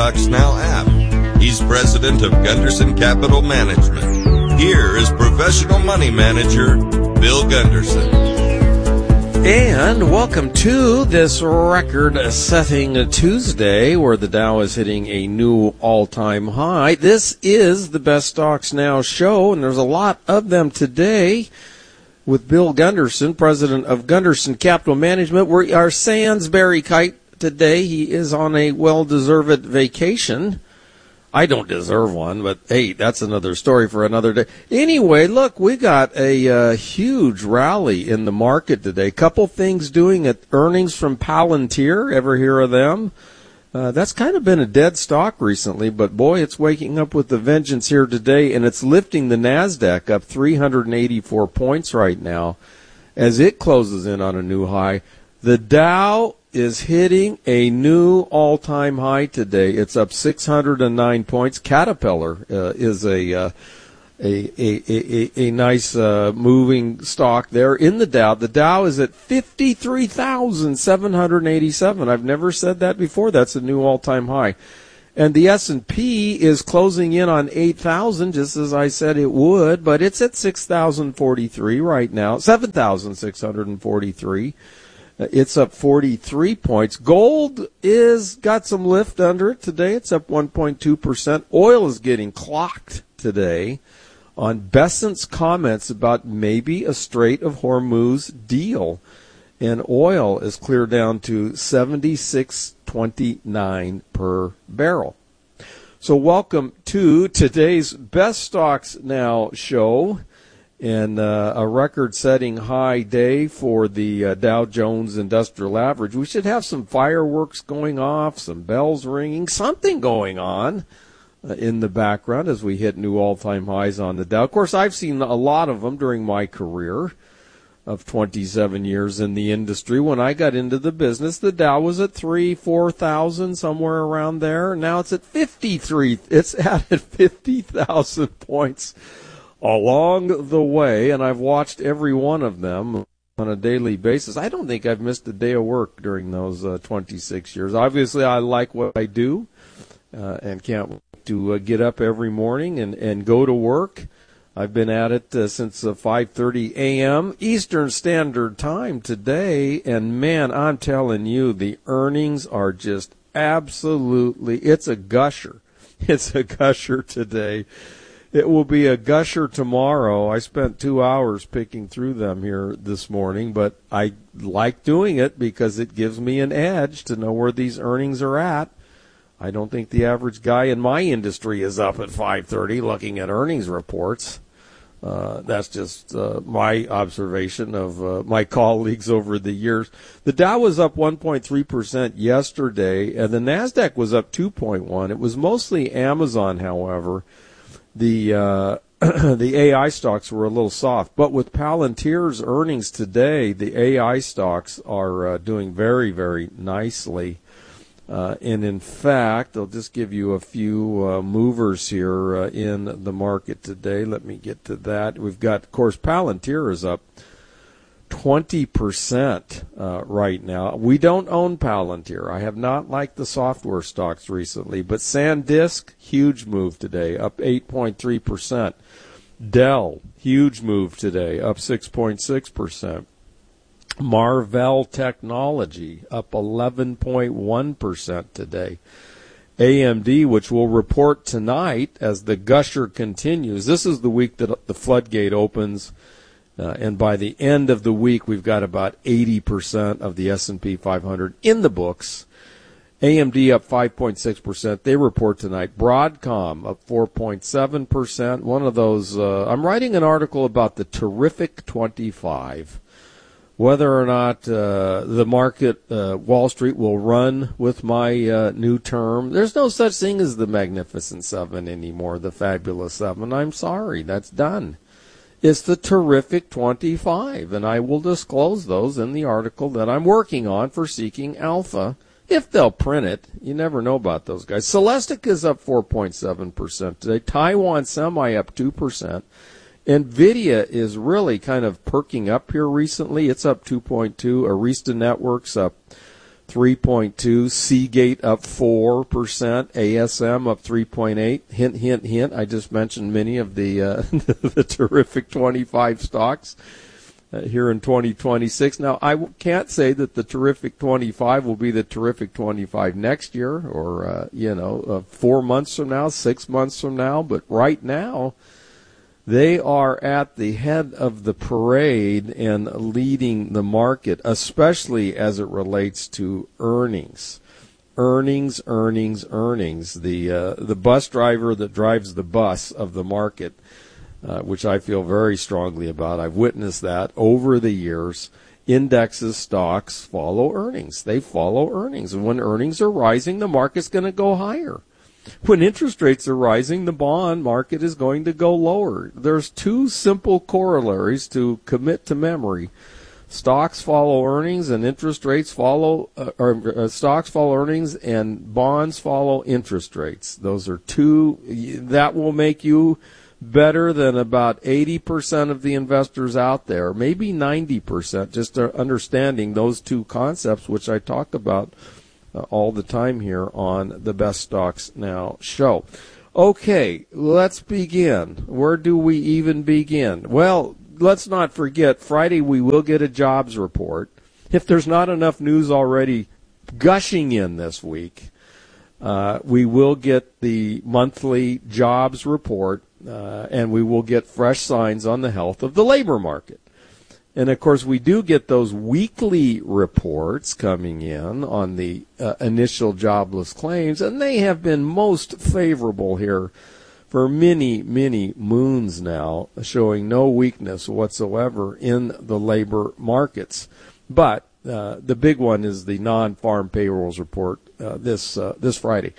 Stocks Now app. He's president of Gunderson Capital Management. Here is professional money manager Bill Gunderson. And welcome to this record-setting Tuesday where the Dow is hitting a new all-time high. This is the Best Stocks Now show, and there's a lot of them today with Bill Gunderson, president of Gunderson Capital Management. We are Sainsbury Kite today. He is on a well-deserved vacation. I don't deserve one, but hey, that's another story for another day. Anyway, look, we got a huge rally in the market today. Couple things doing at earnings from Palantir. Ever hear of them? That's kind of been a dead stock recently, but boy, it's waking up with a vengeance here today, and it's lifting the NASDAQ up 384 points right now as it closes in on a new high. The Dow is hitting a new all-time high today. It's up 609 points. Caterpillar is a nice moving stock there in the Dow. The Dow is at 53,787. I've never said that before. That's a new all-time high. And the S&P is closing in on 8,000, just as I said it would, but it's at 6,043 right now, 7,643. It's up 43 points. Gold is got some lift under it today. It's up 1.2%. Oil is getting clocked today on Bessent's comments about maybe a Strait of Hormuz deal. And oil is clear down to $76.29 per barrel. So welcome to today's Best Stocks Now show. And a record-setting high day for the Dow Jones Industrial Average. We should have some fireworks going off, some bells ringing, something going on in the background as we hit new all-time highs on the Dow. Of course, I've seen a lot of them during my career of 27 years in the industry. When I got into the business, the Dow was at 4,000, somewhere around there. Now it's at 53. It's added 50,000 points along the way, and I've watched every one of them on a daily basis. I don't think I've missed a day of work during those 26 years. Obviously, I like what I do and can't wait to get up every morning and go to work. I've been at it since 5:30 a.m. Eastern Standard Time today, and man, I'm telling you, the earnings are just absolutely, it's a gusher. It's a gusher today. It will be a gusher tomorrow. I spent 2 hours picking through them here this morning, but I like doing it because it gives me an edge to know where these earnings are at. I don't think the average guy in my industry is up at 5:30 looking at earnings reports. That's just my observation of my colleagues over the years. The Dow was up 1.3% yesterday, and the NASDAQ was up 2.1%. It was mostly Amazon, however. The AI stocks were a little soft, but with Palantir's earnings today, the AI stocks are doing very, very nicely. And in fact, I'll just give you a few movers here in the market today. Let me get to that. We've got, of course, Palantir is up 20% right now. We don't own Palantir. I have not liked the software stocks recently, but SanDisk, huge move today, up 8.3%. Dell, huge move today, up 6.6%. Marvell Technology, up 11.1% today. AMD, which will report tonight as the gusher continues. This is the week that the floodgate opens. And by the end of the week, we've got about 80% of the S&P 500 in the books. AMD up 5.6%. They report tonight. Broadcom up 4.7%. One of those, I'm writing an article about the terrific 25. Whether or not the market, Wall Street, will run with my new term. There's no such thing as the Magnificent Seven anymore, the Fabulous Seven. I'm sorry, that's done. It's the terrific 25, and I will disclose those in the article that I'm working on for Seeking Alpha, if they'll print it. You never know about those guys. Celestica is up 4.7% today. Taiwan Semi up 2%. NVIDIA is really kind of perking up here recently. It's up 2.2. Arista Networks up 3.2%. Seagate up 4%. ASM up 3.8%. Hint, hint, hint. I just mentioned many of the the terrific 25 stocks here in 2026. Now, I can't say that the terrific 25 will be the terrific 25 next year or, 4 months from now, 6 months from now. But right now, they are at the head of the parade and leading the market, especially as it relates to earnings. Earnings. The bus driver that drives the bus of the market, which I feel very strongly about. I've witnessed that over the years. Indexes, stocks follow earnings. They follow earnings. And when earnings are rising, the market's going to go higher. When interest rates are rising, the bond market is going to go lower. There's two simple corollaries to commit to memory. Stocks follow earnings and interest rates follow, stocks follow earnings and bonds follow interest rates. Those are two, that will make you better than about 80% of the investors out there, maybe 90%, just understanding those two concepts, which I talk about all the time here on the Best Stocks Now show. Okay, let's begin. Where do we even begin? Well, let's not forget, Friday we will get a jobs report. If there's not enough news already gushing in this week, we will get the monthly jobs report, and we will get fresh signs on the health of the labor market. And, of course, we do get those weekly reports coming in on the initial jobless claims, and they have been most favorable here for many, many moons now, showing no weakness whatsoever in the labor markets. But the big one is the non-farm payrolls report this Friday.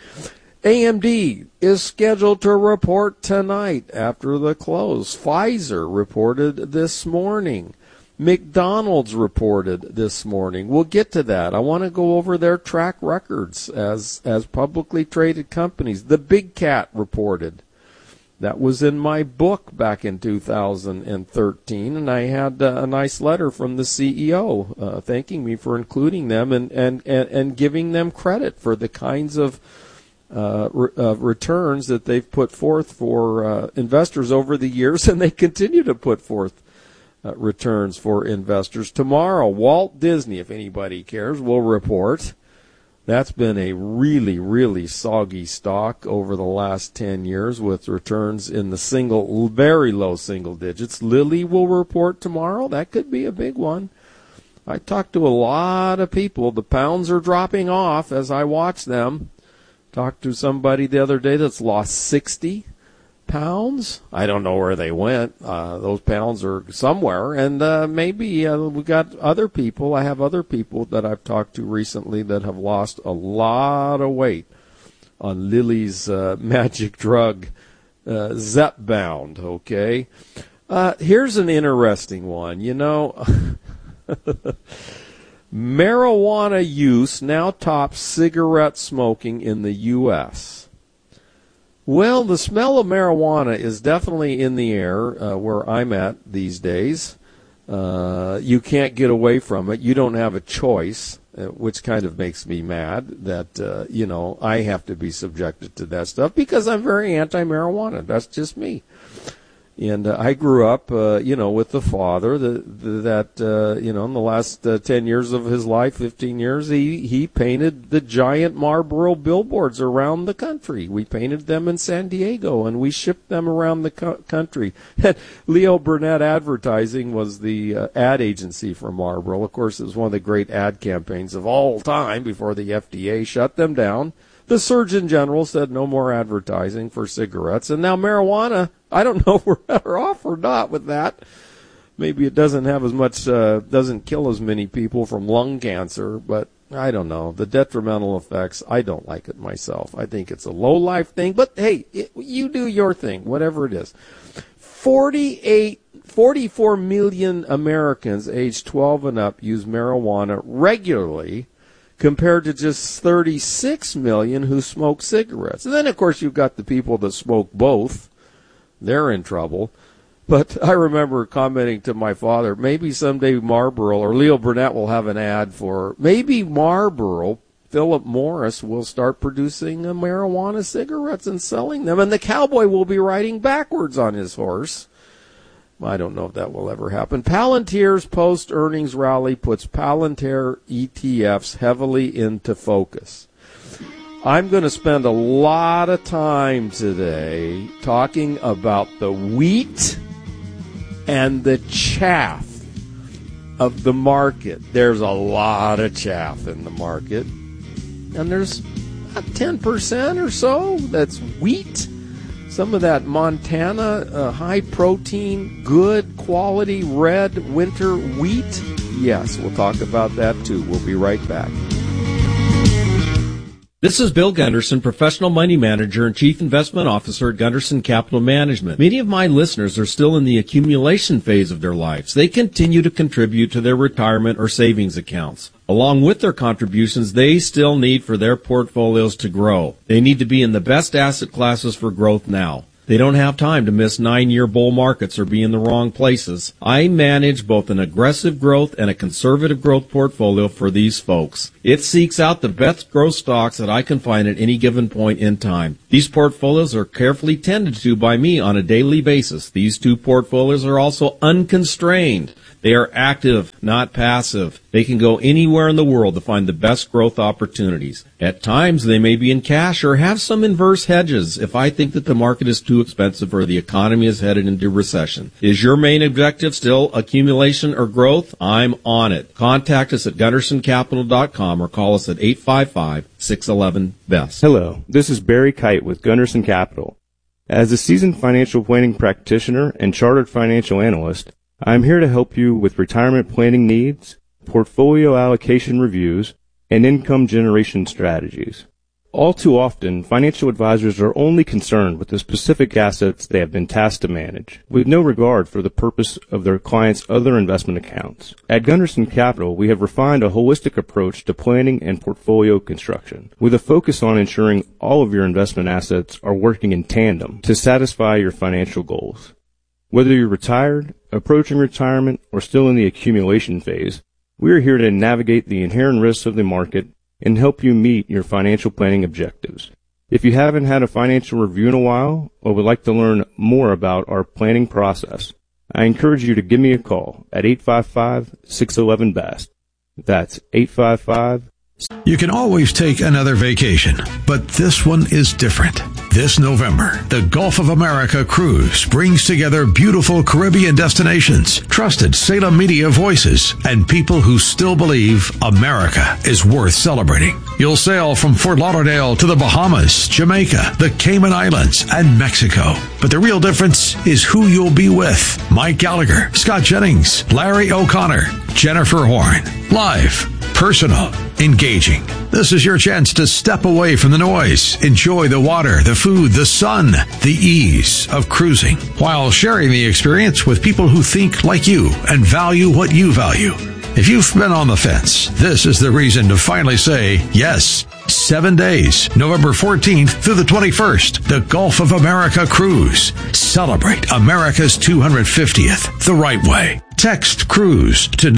AMD is scheduled to report tonight after the close. Pfizer reported this morning. McDonald's reported this morning. We'll get to that. I want to go over their track records as publicly traded companies. The Big Cat reported. That was in my book back in 2013, and I had a nice letter from the CEO thanking me for including them and giving them credit for the kinds of returns that they've put forth for investors over the years, and they continue to put forth returns for investors. Tomorrow, Walt Disney, if anybody cares, will report. That's been a really, really soggy stock over the last 10 years with returns in the very low single digits. Lilly will report tomorrow. That could be a big one. I talked to a lot of people. The pounds are dropping off as I watch them. Talked to somebody the other day that's lost 60 pounds. I don't know where they went. Those pounds are somewhere, and maybe we got other people. I have other people that I've talked to recently that have lost a lot of weight on Lilly's magic drug, Zepbound. Okay, here's an interesting one. Marijuana use now tops cigarette smoking in the U.S. Well, the smell of marijuana is definitely in the air where I'm at these days. You can't get away from it. You don't have a choice, which kind of makes me mad that, I have to be subjected to that stuff because I'm very anti-marijuana. That's just me. And I grew up, with the father that in the last 10 years of his life, 15 years, he painted the giant Marlboro billboards around the country. We painted them in San Diego, and we shipped them around the country. Leo Burnett Advertising was the ad agency for Marlboro. Of course, it was one of the great ad campaigns of all time before the FDA shut them down. The Surgeon General said no more advertising for cigarettes, and now marijuana, I don't know if we're better off or not with that. Maybe it doesn't have as much, doesn't kill as many people from lung cancer, but I don't know. The detrimental effects, I don't like it myself. I think it's a low-life thing, but hey, you do your thing, whatever it is. 44 million Americans aged 12 and up use marijuana regularly, compared to just 36 million who smoke cigarettes. And then, of course, you've got the people that smoke both. They're in trouble. But I remember commenting to my father, maybe someday Marlboro or Leo Burnett will have an ad for, maybe Marlboro, Philip Morris will start producing marijuana cigarettes and selling them, and the cowboy will be riding backwards on his horse. I don't know if that will ever happen. Palantir's post-earnings rally puts Palantir ETFs heavily into focus. I'm going to spend a lot of time today talking about the wheat and the chaff of the market. There's a lot of chaff in the market, and there's about 10% or so that's wheat. Some of that Montana high-protein, good quality red winter wheat. Yes, we'll talk about that too. We'll be right back. This is Bill Gunderson, Professional Money Manager and Chief Investment Officer at Gunderson Capital Management. Many of my listeners are still in the accumulation phase of their lives. They continue to contribute to their retirement or savings accounts. Along with their contributions, they still need for their portfolios to grow. They need to be in the best asset classes for growth now. They don't have time to miss 9-year bull markets or be in the wrong places. I manage both an aggressive growth and a conservative growth portfolio for these folks. It seeks out the best growth stocks that I can find at any given point in time. These portfolios are carefully tended to by me on a daily basis. These two portfolios are also unconstrained. They are active, not passive. They can go anywhere in the world to find the best growth opportunities. At times, they may be in cash or have some inverse hedges if I think that the market is too expensive or the economy is headed into recession. Is your main objective still accumulation or growth? I'm on it. Contact us at GundersonCapital.com or call us at 855-611-BEST. Hello, this is Barry Kite with Gunderson Capital. As a seasoned financial planning practitioner and chartered financial analyst, I'm here to help you with retirement planning needs, portfolio allocation reviews, and income generation strategies. All too often, financial advisors are only concerned with the specific assets they have been tasked to manage, with no regard for the purpose of their clients' other investment accounts. At Gunderson Capital, we have refined a holistic approach to planning and portfolio construction, with a focus on ensuring all of your investment assets are working in tandem to satisfy your financial goals. Whether you're retired, approaching retirement, or still in the accumulation phase, we are here to navigate the inherent risks of the market and help you meet your financial planning objectives. If you haven't had a financial review in a while or would like to learn more about our planning process, I encourage you to give me a call at 855-611-BEST. That's 855. You can always take another vacation, but this one is different. This November, the Gulf of America Cruise brings together beautiful Caribbean destinations, trusted Salem media voices, and people who still believe America is worth celebrating. You'll sail from Fort Lauderdale to the Bahamas, Jamaica, the Cayman Islands, and Mexico. But the real difference is who you'll be with. Mike Gallagher, Scott Jennings, Larry O'Connor, Jennifer Horn. Live, personal, engaging. This is your chance to step away from the noise, enjoy the water, the food, the sun, the ease of cruising, while sharing the experience with people who think like you and value what you value. If you've been on the fence, this is the reason to finally say yes. 7 days, November 14th through the 21st, the Gulf of America Cruise. Celebrate America's 250th the right way. Text CRUISE to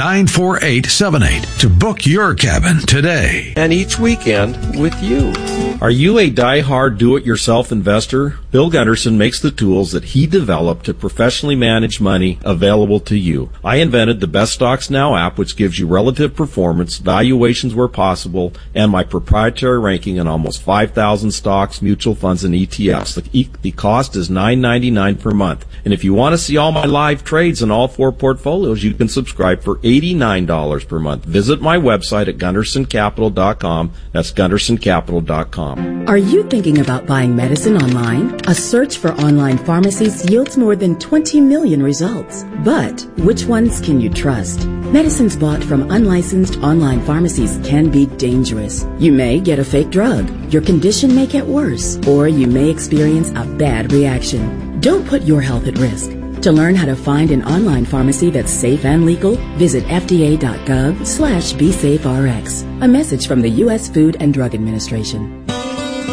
94878 to book your cabin today. And each weekend with you. Are you a die-hard do-it-yourself investor? Bill Gunderson makes the tools that he developed to professionally manage money available to you. I invented the Best Stocks Now app, which gives you relative performance, valuations where possible, and my proprietary ranking in almost 5,000 stocks, mutual funds, and ETFs. The cost is $9.99 per month. And if you want to see all my live trades in all 4 portfolios, you can subscribe for $89 per month. Visit my website at GundersonCapital.com. That's GundersonCapital.com. Are you thinking about buying medicine online? A search for online pharmacies yields more than 20 million results. But which ones can you trust? Medicines bought from unlicensed online pharmacies can be dangerous. You may get a fake drug, your condition may get worse, or you may experience a bad reaction. Don't put your health at risk. To learn how to find an online pharmacy that's safe and legal, visit fda.gov/BeSafeRx. A message from the U.S. Food and Drug Administration.